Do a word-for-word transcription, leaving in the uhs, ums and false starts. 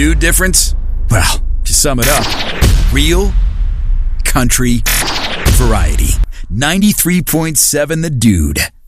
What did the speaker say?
Dude difference? Well, to sum it up, real country variety. ninety-three point seven The Dude.